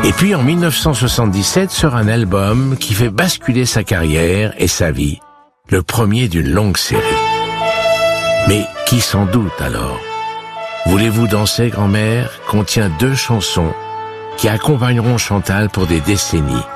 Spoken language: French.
Et puis en 1977 sort un album qui fait basculer sa carrière et sa vie, le premier d'une longue série. Mais qui s'en doute alors? Voulez-vous danser, grand-mère contient 2 chansons qui accompagneront Chantal pour des décennies.